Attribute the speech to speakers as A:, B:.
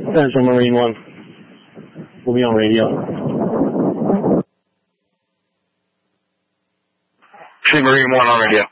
A: Central Marine 1. We'll be on radio.
B: Marine 1 on radio.